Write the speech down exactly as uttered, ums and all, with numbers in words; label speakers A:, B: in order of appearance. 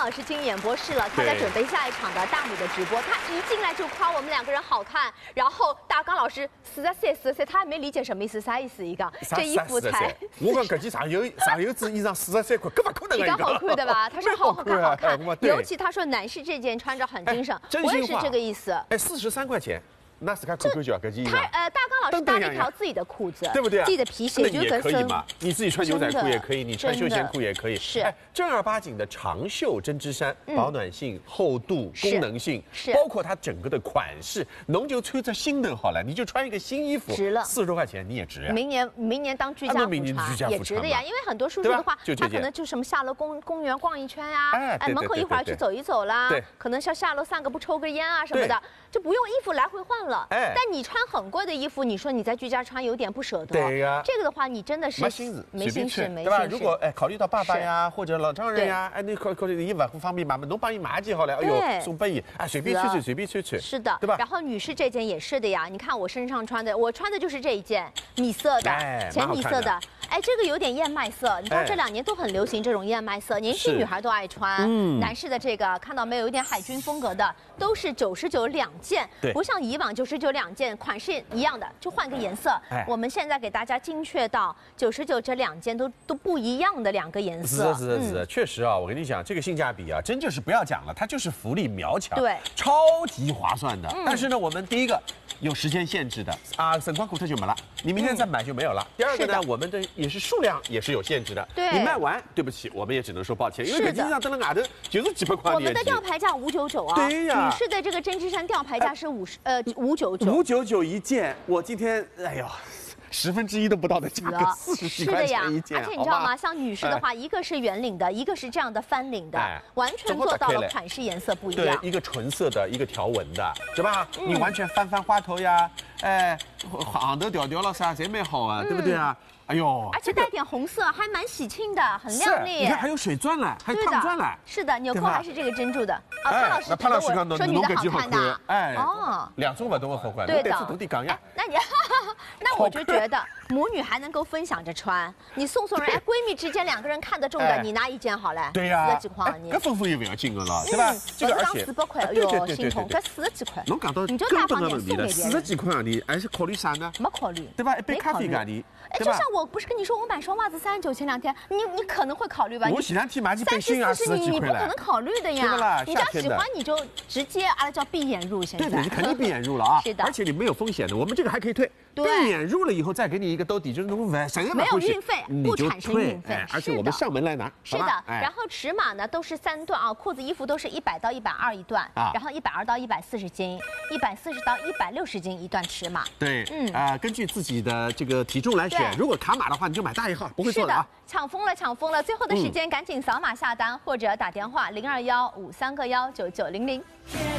A: 老师进演播室了，他在准备下一场的大米的直播。他一进来就夸我们两个人好看，然后大刚老师四十岁四十岁，他还没理解什么意思，啥意思？一个这衣服才，
B: 我讲搿件上游上游子衣裳四十三块，搿勿可能
A: 一个好看对吧？他说好看好看，
B: 对
A: 尤其他说男士这件穿着很精神，我也是这个意思。
B: 哎，四十三块钱。 那自家看看就搿件衣裳。
A: 他呃，大刚老师搭了一条自己的裤子，
B: 对不对？
A: 自己的皮鞋就
B: 也可以嘛。你自己穿牛仔裤也可以，你穿休闲裤也可以。
A: 是。
B: 哎，正儿八经的长袖针织衫，保暖性、厚度、功能性，
A: 是
B: 包括它整个的款式，侬就穿着新的好了，你就穿一个新衣服，
A: 值了，
B: 四十多块钱你也值呀。
A: 明年明年当居家服穿也值的呀，因为很多叔叔的话，他可能就什么下楼公公园逛一圈呀，哎，门口一会儿去走一走啦，可能像下楼散个步、抽根烟啊什么的，就不用衣服来回换了。哎，但你。 穿很贵的衣服，你说你在居家穿有点不舍得。
B: 对呀，
A: 这个的话，你真的是
B: 没心思，
A: 没心思，没
B: 对吧？如果哎考虑到爸爸呀，或者老丈人呀，哎，你考考虑伊勿不方便嘛，侬帮伊买件好了，哎呦，送拨伊，哎，随便穿穿，随便穿穿。
A: 是的，
B: 对吧？
A: 然后女士这件也是的呀，你看我身上穿的，我穿的就是这一件米色的，浅米色的。 哎，这个有点燕麦色，你知道这两年都很流行这种燕麦色，年轻女孩都爱穿。嗯，男士的这个看到没有，有点海军风格的，都是九十九两件，不像以往九十九两件，款式一样的，就换个颜色。哎，我们现在给大家精确到九十九这两件都都不一样的两个颜色。
B: 是的，是的，是的，确实啊，我跟你讲，这个性价比啊，真就是不要讲了，它就是福利苗条，
A: 对，
B: 超级划算的。但是呢，我们第一个有时间限制的啊，辰光过特就没了，你明天再买就没有了。第二个呢，我们的也是数量也是有限制的，
A: 对，
B: 你卖完，对不起，我们也只能说抱歉，因为搿衣裳登了外头就是几百块。
A: 我们的吊牌价五九九啊，
B: 对呀，
A: 女士的这个针织衫吊牌价是五十呃五九九，
B: 五九九一件，我今天哎呦。 十分之一都不到的价格，四十几块钱一件，
A: 而且你知道吗？像女士的话，一个是圆领的，一个是这样的翻领的，完全做到了款式颜色不一样。
B: 对，一个纯色的，一个条纹的，对吧？你完全翻翻花头呀，哎，行头调调了啥，侪蛮好啊，对不对啊？哎呦，
A: 而且带点红色，还蛮喜庆的，很亮丽。
B: 你看还有水钻了，还有烫钻了。
A: 是的，纽扣还是这个珍珠的。啊，潘老师，
B: 潘老师讲
A: 说女的好看的，
B: 哎，哦，两种不同的好看，
A: 对的，
B: 徒弟讲呀。
A: 那你，那我就觉得母女还能够分享着穿，你送送人，哎，闺蜜之间两个人看得中的，你拿一件好了。
B: 对呀，
A: 四十几块你。
B: 搿分分也不要紧的了，对吧？这个而且
A: 四百块，哎呦，心痛，搿四十几块。
B: 侬讲到根本的问题了，四十几块钿，还是考虑啥呢？
A: 没考虑，
B: 对吧？一杯咖啡价钿。
A: 哎，就像我不是跟你说，我买双袜子三十九，前两天你你可能会考虑吧？
B: 我前两天买件背心啊，
A: 四十你你不可能考虑的呀。你只要喜欢你就直接啊叫闭眼入，现在
B: 对对，你肯定闭眼入了啊。
A: 是的，
B: 而且你没有风险的，我们这个还可以退。闭眼入了以后再给你一个兜底，就是侬买谁
A: 没有运费，不产生运费，
B: 而且我们上门来拿。
A: 是的，然后尺码呢都是三段啊，裤子衣服都是一百到一百二一段啊，然后一百二到一百四十斤，一百四十到一百六十斤一段尺码。
B: 对，嗯啊，根据自己的这个体重来选，如果卡码的话。 你就买大一号，不会错的啊！
A: 抢疯了，抢疯了！最后的时间，赶紧扫码下单或者打电话零二幺五三个幺九九零零。